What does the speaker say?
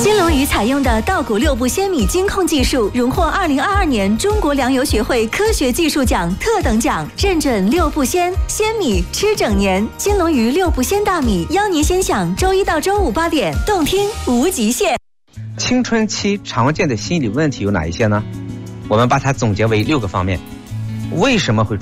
金龙鱼采用的稻谷6步鲜米精控技术，荣获2022年中国粮油学会科学技术奖特等奖，认准6步鲜米吃整年。金龙鱼6步鲜大米，邀您先享周1到周5 8点，动听无极限。 青春期常见的心理问题有哪一些呢？我们把它总结为6个方面。为什么会